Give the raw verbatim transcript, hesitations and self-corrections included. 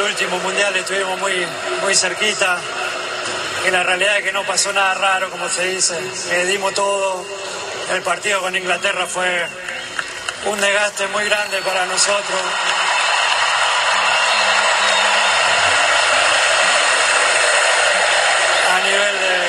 último mundial estuvimos muy, muy cerquita. Y la realidad es que no pasó nada raro, como se dice. Eh, dimos todo. El partido con Inglaterra fue un desgaste muy grande para nosotros.